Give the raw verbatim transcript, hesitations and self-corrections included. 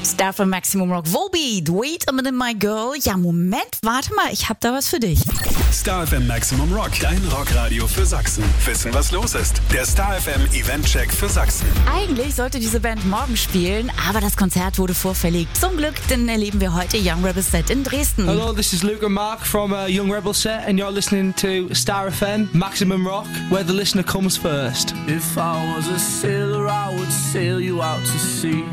Star von Maximum Rock. Volbeat, Wait a Minute My Girl. Ja, Moment, warte mal, ich hab da was für dich. Star F M Maximum Rock, dein Rockradio für Sachsen. Wissen, was los ist? Der Star F M Eventcheck für Sachsen. Eigentlich sollte diese Band morgen spielen, aber das Konzert wurde vorverlegt. Zum Glück, denn erleben wir heute Young Rebel Set in Dresden. Hello, this is Luke and Mark from uh, Young Rebel Set, and you're listening to Star F M Maximum Rock, where the listener comes first. If I was a sailor, I would sail you out to sea.